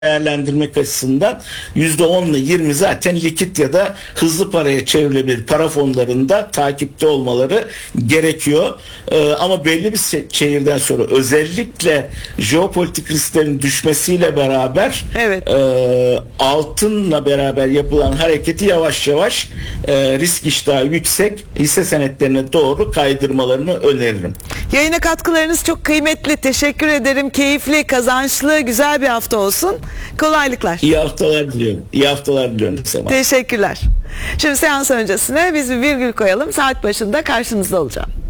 değerlendirmek açısından %10 ile 20 zaten likit ya da hızlı paraya çevrilebilir para fonlarında takipte olmaları gerekiyor. Ama belli bir şehirden sonra özellikle jeopolitik risklerin düşmesiyle beraber Evet. altınla beraber yapılan hareketi yavaş yavaş risk iştahı yüksek hisse senetlerine doğru kaydırmalarını öneririm. Yayına katkılarınız çok kıymetli. Teşekkür ederim. Keyifli, kazançlı, güzel bir hafta olsun. Kolaylıklar. İyi haftalar diliyorum. İyi haftalar diliyorum Sema. Teşekkürler. Şimdi seans öncesine biz bir virgül koyalım. Saat başında karşınızda olacağım.